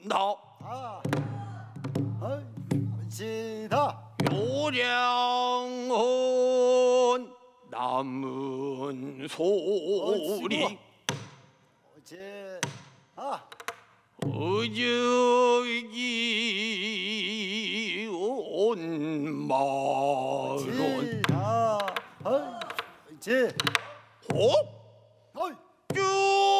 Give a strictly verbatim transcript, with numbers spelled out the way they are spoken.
나 아, 시다. 요량은 남은 소리 어제 아, 어저기 온 말은 시다. 어제 혹